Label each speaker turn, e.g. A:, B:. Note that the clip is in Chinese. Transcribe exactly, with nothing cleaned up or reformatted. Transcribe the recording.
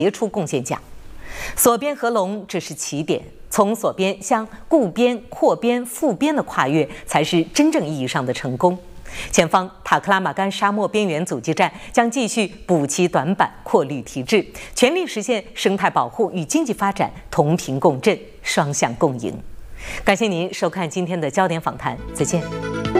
A: 杰出贡献奖。锁边合龙只是起点，从锁边向固边、扩边、复边的跨越，才是真正意义上的成功。前方塔克拉玛干沙漠边缘阻击战将继续补齐短板、扩绿提质，全力实现生态保护与经济发展同频共振、双向共赢。感谢您收看今天的焦点访谈，再见。